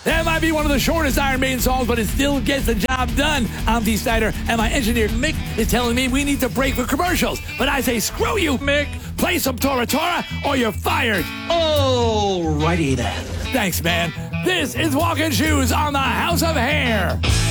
That might be one of the shortest Iron Maiden songs, but it still gets the job done. I'm Dee Snider, and my engineer Mick is telling me we need to break for commercials. But I say, screw you, Mick. Play some Tora Tora, or you're fired. Alrighty then. Thanks, man. This is Walking Shoes on the House of Hair.